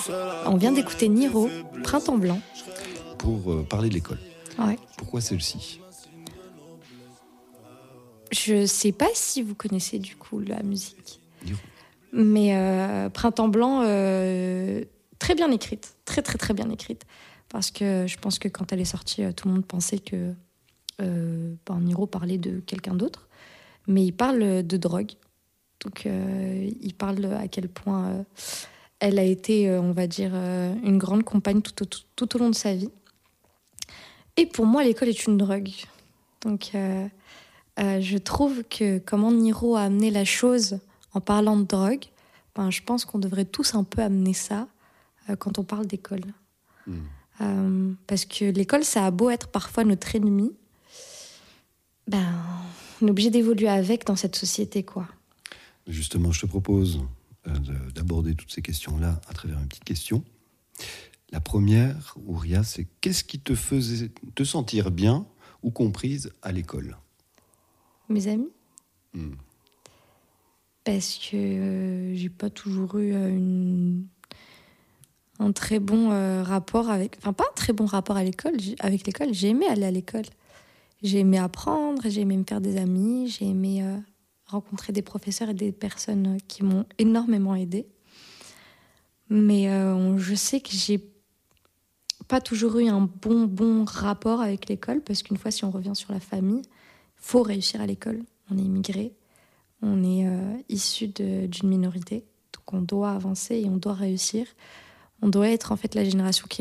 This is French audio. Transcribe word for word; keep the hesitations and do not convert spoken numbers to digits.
On vient d'écouter Niro, Printemps blanc. Pour euh, parler de l'école. Ouais. Pourquoi celle-ci ? Je sais pas si vous connaissez du coup la musique. Niro. Mais euh, Printemps blanc, euh, très bien écrite. Très très très bien écrite. Parce que je pense que quand elle est sortie, tout le monde pensait que euh, ben, Niro parlait de quelqu'un d'autre. Mais il parle de drogue. Donc euh, il parle à quel point euh, elle a été, euh, on va dire, euh, une grande compagne tout au, tout, tout au long de sa vie. Et pour moi, l'école est une drogue. Donc euh, euh, je trouve que comment Niro a amené la chose en parlant de drogue, ben, je pense qu'on devrait tous un peu amener ça euh, quand on parle d'école. Mmh. Euh, parce que l'école, ça a beau être parfois notre ennemi, ben, on est obligé d'évoluer avec dans cette société, quoi. Justement, je te propose euh, d'aborder toutes ces questions-là à travers une petite question. La première, Ouria, c'est qu'est-ce qui te faisait te sentir bien ou comprise à l'école ? Mes amis. Mmh. Parce que euh, j'ai pas toujours eu euh, une... un très bon euh, rapport avec... Enfin, pas un très bon rapport à l'école, avec l'école. J'ai aimé aller à l'école. J'ai aimé apprendre, j'ai aimé me faire des amis, j'ai aimé euh, rencontrer des professeurs et des personnes qui m'ont énormément aidée. Mais euh, je sais que j'ai pas toujours eu un bon, bon rapport avec l'école, parce qu'une fois, si on revient sur la famille, il faut réussir à l'école. On est immigré, on est euh, issu de, d'une minorité, donc on doit avancer et on doit réussir. On doit être en fait la génération qui